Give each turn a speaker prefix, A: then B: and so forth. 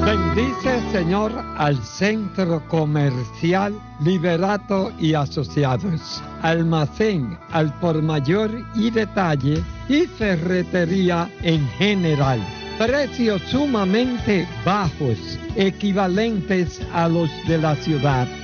A: Bendice, Señor, al Centro Comercial Liberato y Asociados, Almacén al por mayor y detalle y ferretería en general. Precios sumamente bajos, equivalentes a los de la ciudad.